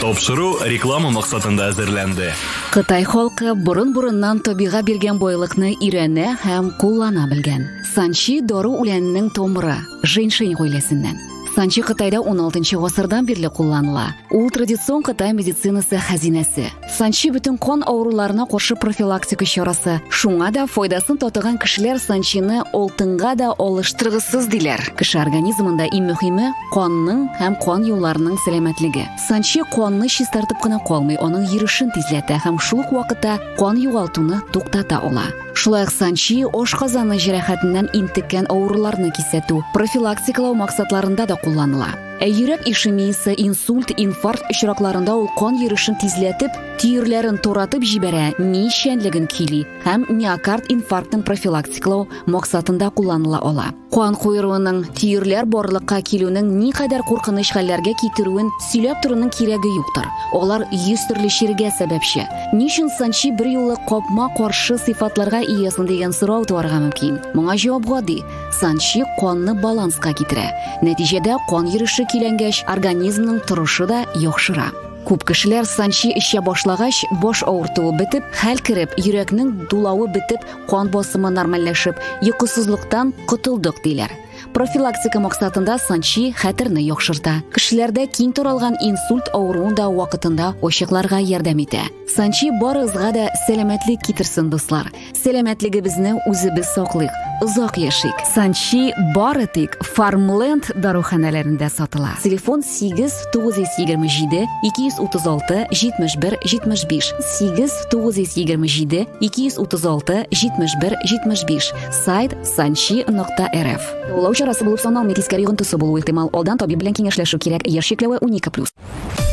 Тапшыру реклама максатында әзерләнде. Кытай халкы борын-борыннан табига биргән байлыкны өйрәнә һәм куллана белгән. Санчи дору үләненең томыры, женьшень гаиләсеннән. Санчи Кытайда 16 гасырдан бирле кулланыла. Ул традицион Кытай медицинасы хәзинәсе. Санчи бүтән кан авыруларына каршы профилактика чарасы. Шуңа да файдасын татыган кешеләр санчины алтынга да алыштыргысыз диләр. Кеше организмында иң мөһиме канның һәм кан юлларының сәламәтлеге. Санчи канны чистартып кына калмый, аның йөришен тизләтә һәм шул ук вакытта кан югалтуны туктата ала. Шулай санчи ашказаны җәрәхәтеннән интеккән авыруларны кисәтү, профилактикалау максатларында да кулланыла. Йөрәк ишемиясе, инсульт, инфаркт очракларында ул кан йөришен тизләтеп, тиерләрен туратып җибәрә, ни эшчәнлеген көйли һәм миокард инфарктын профилактикалау максатында кулланыла ала. Кан куйруының, тиерләр барлыкка килүнең никадәр куркыныч хәлләргә китерүен сөйләп торуның кирәге юктыр. Алар 100 төрле чиргә сәбәпче. Ничек санчи бер юлы капма каршы сыйфатларга иясен дигән сорау туарга мөмкин. Моңа җавап гади. Санчи канны баланска китерә. Нәтиҗәдә кан йөрише киләнгәч, организмның торышы да яхшыра. Күп кешеләр санчи эчә башлагач, баш авыртуы бетеп, хәл кереп, йөрәкнең дулавы бетеп, кан басымы нормальләшеп, йокысызлыктан котылдык диләр. Профилактика максатында санчи хәтерне яхшырта. Кешеләрдә киң таралган инсульт авыруын да вакытында ачыкларга ярдәм итә. Санчи барыгызга да сәламәтлек китерсен, дуслар. Сәламәтлегебезне үзебез саклыйк, озак яшик. Санчи бары тик Farmland даруханәләрендә сатыла. Телефон 8-927 236 71 75. 8-927 236 71 75. Сайт sanchi.rf. Лау чарасы булып саналмый, тискәри йогынтысы булуы ихтимал. Алдан табиб белән киңәшләшү кирәк. Яшь чикләве 12+.